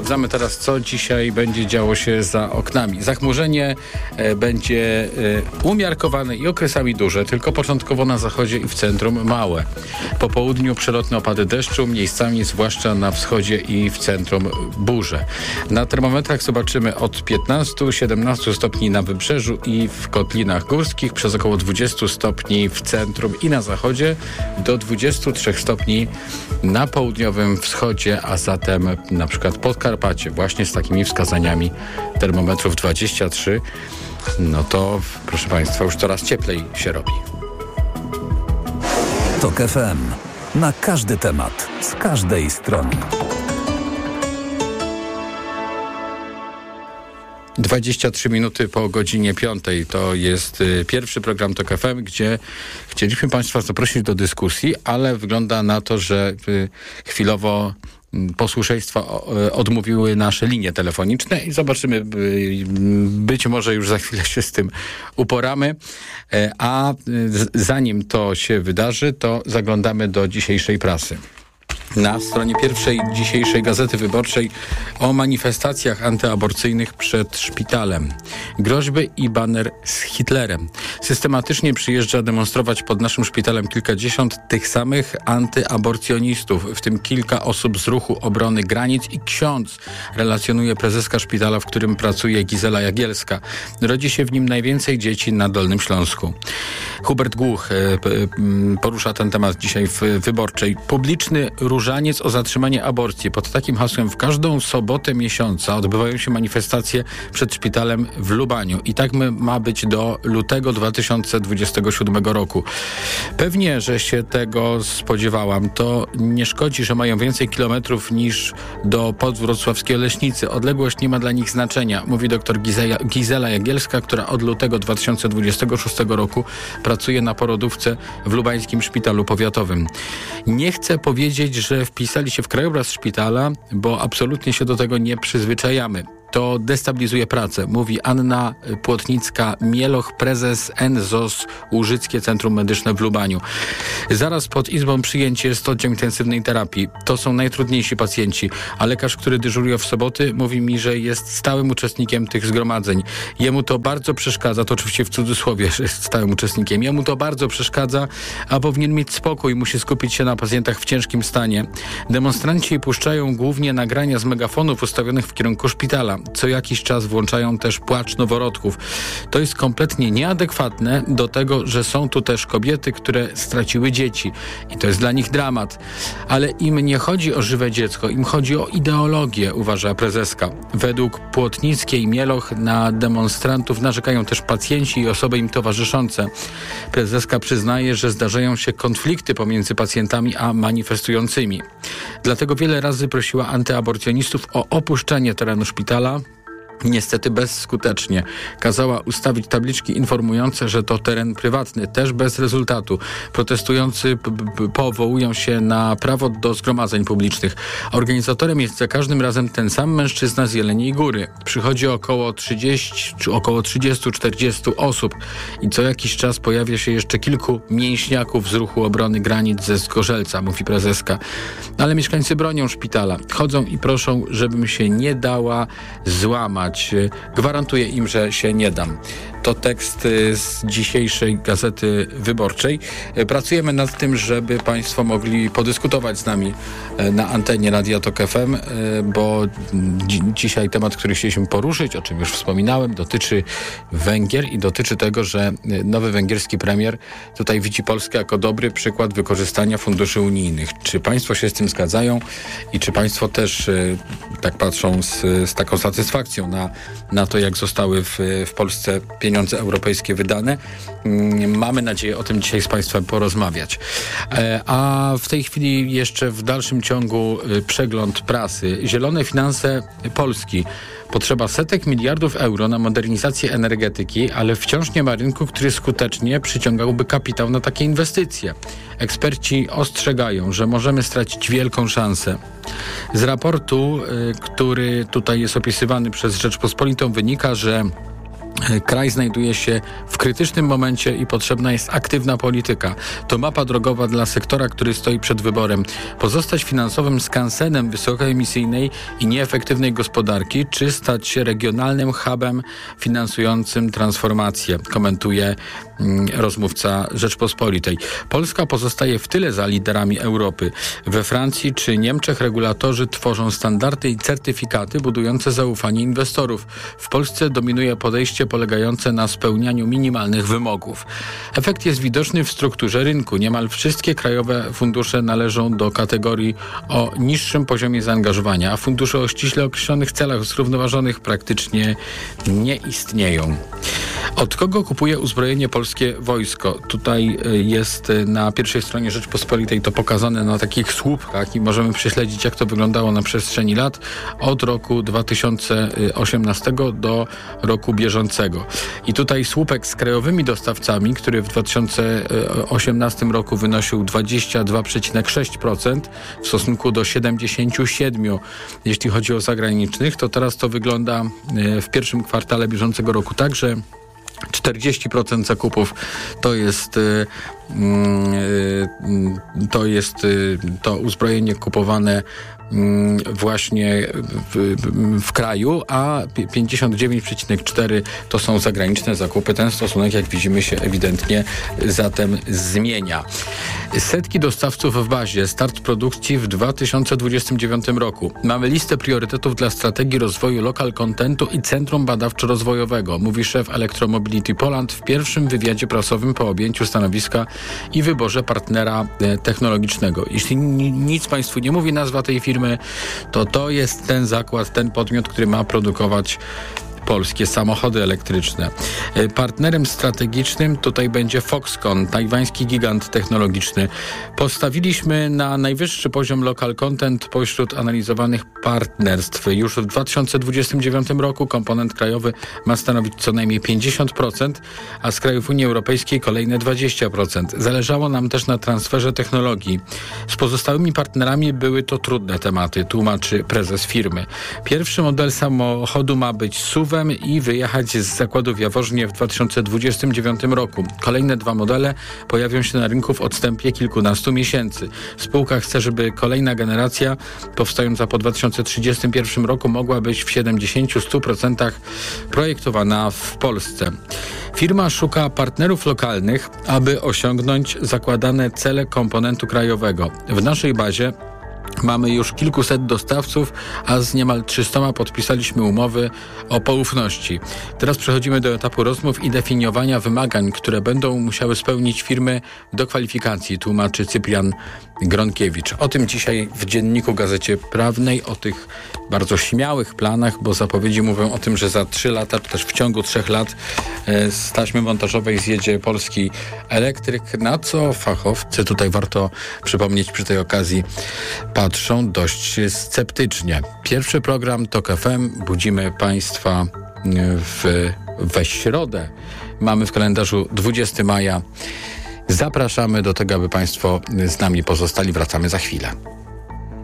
Sprawdzamy teraz, co dzisiaj będzie działo się za oknami. Zachmurzenie będzie umiarkowane i okresami duże, tylko początkowo na zachodzie i w centrum małe. Po południu przelotne opady deszczu, miejscami zwłaszcza na wschodzie i w centrum burze. Na termometrach zobaczymy od 15-17 stopni na wybrzeżu i w kotlinach górskich, przez około 20 stopni w centrum i na zachodzie, do 23 stopni na południowym wschodzie, a zatem na przykład Podkarpacie właśnie z takimi wskazaniami termometrów 23, no to proszę Państwa, już coraz cieplej się robi. TOK FM. Na każdy temat, z każdej strony. 23 minuty po godzinie 5 to jest pierwszy program TOK FM, gdzie chcieliśmy Państwa zaprosić do dyskusji, ale wygląda na to, że chwilowo posłuszeństwa odmówiły nasze linie telefoniczne i zobaczymy, być może już za chwilę się z tym uporamy, a zanim to się wydarzy, to zaglądamy do dzisiejszej prasy. Na stronie pierwszej dzisiejszej Gazety Wyborczej o manifestacjach antyaborcyjnych przed szpitalem. Groźby i baner z Hitlerem. Systematycznie przyjeżdża demonstrować pod naszym szpitalem kilkadziesiąt tych samych antyaborcjonistów, w tym kilka osób z ruchu obrony granic i ksiądz, relacjonuje prezeska szpitala, w którym pracuje Gizela Jagielska. Rodzi się w nim najwięcej dzieci na Dolnym Śląsku. Hubert Głuch porusza ten temat dzisiaj w Wyborczej. Publiczny różaniec o zatrzymanie aborcji. Pod takim hasłem w każdą sobotę miesiąca odbywają się manifestacje przed szpitalem w Lubaniu. I tak ma być do lutego 2027 roku. Pewnie, że się tego spodziewałam. To nie szkodzi, że mają więcej kilometrów niż do podwrocławskiego Leśnicy. Odległość nie ma dla nich znaczenia, mówi dr Gizela Jagielska, która od lutego 2026 roku pracuje na porodówce w lubańskim szpitalu powiatowym. Nie chcę powiedzieć, że wpisali się w krajobraz szpitala, bo absolutnie się do tego nie przyzwyczajamy. To destabilizuje pracę, mówi Anna Płotnicka-Mieloch, prezes NZOS Łużyckie Centrum Medyczne w Lubaniu. Zaraz pod izbą przyjęć jest oddział intensywnej terapii. To są najtrudniejsi pacjenci, a lekarz, który dyżuruje w soboty, mówi mi, że jest stałym uczestnikiem tych zgromadzeń. Jemu to bardzo przeszkadza, to oczywiście w cudzysłowie, że jest stałym uczestnikiem. Jemu to bardzo przeszkadza, a powinien mieć spokój, musi skupić się na pacjentach w ciężkim stanie. Demonstranci puszczają głównie nagrania z megafonów ustawionych w kierunku szpitala. Co jakiś czas włączają też płacz noworodków. To jest kompletnie nieadekwatne do tego, że są tu też kobiety, które straciły dzieci. I to jest dla nich dramat. Ale im nie chodzi o żywe dziecko, im chodzi o ideologię, uważa prezeska. Według Płotnickiej Mieloch na demonstrantów narzekają też pacjenci i osoby im towarzyszące. Prezeska przyznaje, że zdarzają się konflikty pomiędzy pacjentami a manifestującymi. Dlatego wiele razy prosiła antyaborcjonistów o opuszczenie terenu szpitala. Niestety bezskutecznie. Kazała ustawić tabliczki informujące, że to teren prywatny, też bez rezultatu. Protestujący powołują się na prawo do zgromadzeń publicznych. Organizatorem jest za każdym razem ten sam mężczyzna z Jeleniej Góry. Przychodzi około 30-40 osób i co jakiś czas pojawia się jeszcze kilku mięśniaków z ruchu obrony granic ze Zgorzelca, mówi prezeska. Ale mieszkańcy bronią szpitala. Chodzą i proszą, żebym się nie dała złamać. Gwarantuję im, że się nie dam. To tekst z dzisiejszej Gazety Wyborczej. Pracujemy nad tym, żeby Państwo mogli podyskutować z nami na antenie Radia TOK FM, bo dzisiaj temat, który chcieliśmy poruszyć, o czym już wspominałem, dotyczy Węgier i dotyczy tego, że nowy węgierski premier tutaj widzi Polskę jako dobry przykład wykorzystania funduszy unijnych. Czy Państwo się z tym zgadzają i czy Państwo też tak patrzą z taką satysfakcją na to, jak zostały w Polsce pieniądze europejskie wydane? Mamy nadzieję o tym dzisiaj z Państwem porozmawiać. A w tej chwili jeszcze w dalszym ciągu przegląd prasy. Zielone finanse Polski. Potrzeba setek miliardów euro na modernizację energetyki, ale wciąż nie ma rynku, który skutecznie przyciągałby kapitał na takie inwestycje. Eksperci ostrzegają, że możemy stracić wielką szansę. Z raportu, który tutaj jest opisywany przez Rzeczpospolitą, wynika, że Kraj znajduje się w krytycznym momencie i potrzebna jest aktywna polityka. To mapa drogowa dla sektora, który stoi przed wyborem. Pozostać finansowym skansenem wysokoemisyjnej i nieefektywnej gospodarki, czy stać się regionalnym hubem finansującym transformację, komentuje rozmówca Rzeczpospolitej. Polska pozostaje w tyle za liderami Europy. We Francji czy Niemczech regulatorzy tworzą standardy i certyfikaty budujące zaufanie inwestorów. W Polsce dominuje podejście polegające na spełnianiu minimalnych wymogów. Efekt jest widoczny w strukturze rynku. Niemal wszystkie krajowe fundusze należą do kategorii o niższym poziomie zaangażowania, a fundusze o ściśle określonych celach zrównoważonych praktycznie nie istnieją. Od kogo kupuje uzbrojenie polskie wojsko? Tutaj jest na pierwszej stronie Rzeczpospolitej to pokazane na takich słupkach i możemy prześledzić, jak to wyglądało na przestrzeni lat od roku 2018 do roku bieżącego. I tutaj słupek z krajowymi dostawcami, który w 2018 roku wynosił 22,6% w stosunku do 77%, jeśli chodzi o zagranicznych, to teraz to wygląda w pierwszym kwartale bieżącego roku tak, że 40% zakupów to uzbrojenie kupowane właśnie w kraju, a 59,4% to są zagraniczne zakupy. Ten stosunek, jak widzimy, się ewidentnie zatem zmienia. Setki dostawców w bazie. Start produkcji w 2029 roku. Mamy listę priorytetów dla strategii rozwoju local contentu i Centrum Badawczo-Rozwojowego, mówi szef Electromobility Poland w pierwszym wywiadzie prasowym po objęciu stanowiska i wyborze partnera technologicznego. Jeśli nic Państwu nie mówi nazwa tej firmy, to jest ten zakład, ten podmiot, który ma produkować polskie samochody elektryczne. Partnerem strategicznym tutaj będzie Foxconn, tajwański gigant technologiczny. Postawiliśmy na najwyższy poziom local content pośród analizowanych partnerstw. Już w 2029 roku komponent krajowy ma stanowić co najmniej 50%, a z krajów Unii Europejskiej kolejne 20%. Zależało nam też na transferze technologii. Z pozostałymi partnerami były to trudne tematy, tłumaczy prezes firmy. Pierwszy model samochodu ma być SUV-em i wyjechać z zakładu w Jaworznie w 2029 roku. Kolejne 2 modele pojawią się na rynku w odstępie kilkunastu miesięcy. Spółka chce, żeby kolejna generacja powstająca po 2031 roku mogła być w 70-100% projektowana w Polsce. Firma szuka partnerów lokalnych, aby osiągnąć zakładane cele komponentu krajowego. W naszej bazie mamy już kilkuset dostawców, a z niemal 300 podpisaliśmy umowy o poufności. Teraz przechodzimy do etapu rozmów i definiowania wymagań, które będą musiały spełnić firmy do kwalifikacji, tłumaczy Cyprian Gronkiewicz. O tym dzisiaj w Dzienniku Gazecie Prawnej, o tych bardzo śmiałych planach, bo zapowiedzi mówią o tym, że za 3 lata, czy też w ciągu 3 lat z taśmy montażowej zjedzie polski elektryk, na co fachowcy, tutaj warto przypomnieć przy tej okazji, patrzą dość sceptycznie. Pierwszy program TOK FM. Budzimy Państwa we środę. Mamy w kalendarzu 20 maja. Zapraszamy do tego, aby Państwo z nami pozostali. Wracamy za chwilę.